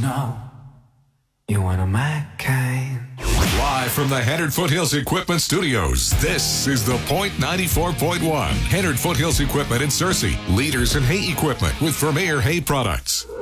know you one of my kind. Live from the Hennard Foothills Equipment Studios, this is The Point 94.1. Hennard Foothills Equipment in Searcy. Leaders in hay equipment with Vermeer Hay Products.